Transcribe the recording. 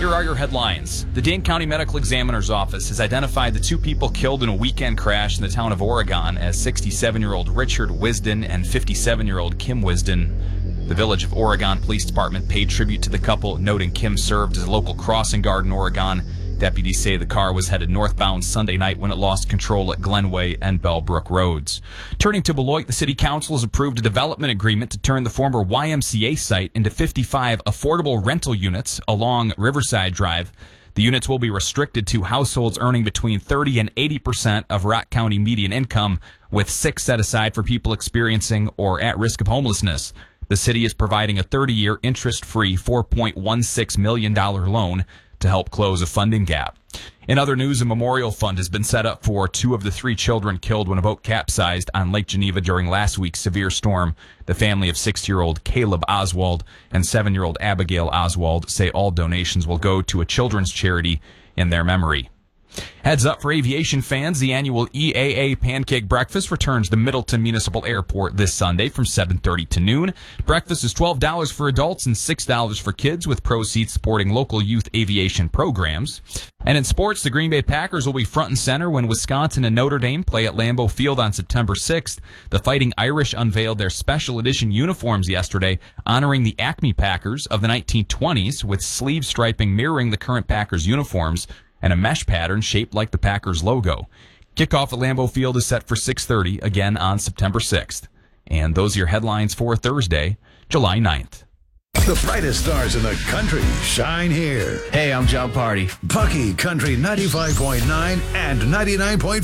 Here are your headlines. The Dane County Medical Examiner's Office has identified the two people killed in a weekend crash in the town of Oregon as 67-year-old Richard Wisden and 57-year-old Kim Wisden. The Village of Oregon Police Department paid tribute to the couple, noting Kim served as a local crossing guard in Oregon. Deputies say the car was headed northbound Sunday night when it lost control at Glenway and Bellbrook Roads. Turning to Beloit, the City Council has approved a development agreement to turn the former YMCA site into 55 affordable rental units along Riverside Drive. The units will be restricted to households earning between 30 and 80% of Rock County median income, with 6 set aside for people experiencing or at risk of homelessness. The city is providing a 30-year interest-free $4.16 million loan to help close a funding gap. In other news, a memorial fund has been set up for 2 of the 3 children killed when a boat capsized on Lake Geneva during last week's severe storm. The family of 6-year-old Caleb Oswald and 7-year-old Abigail Oswald say all donations will go to a children's charity in their memory. Heads up for aviation fans, the annual EAA Pancake Breakfast returns to Middleton Municipal Airport this Sunday from 7:30 to noon. Breakfast is $12 for adults and $6 for kids, with proceeds supporting local youth aviation programs. And in sports, the Green Bay Packers will be front and center when Wisconsin and Notre Dame play at Lambeau Field on September 6th. The Fighting Irish unveiled their special edition uniforms yesterday, honoring the Acme Packers of the 1920s, with sleeve striping mirroring the current Packers uniforms and a mesh pattern shaped like the Packers logo. Kickoff at Lambeau Field is set for 6:30, again on September 6th. And those are your headlines for Thursday, July 9th. The brightest stars in the country shine here. Hey, I'm John Party. Bucky Country 95.9 and 99.5.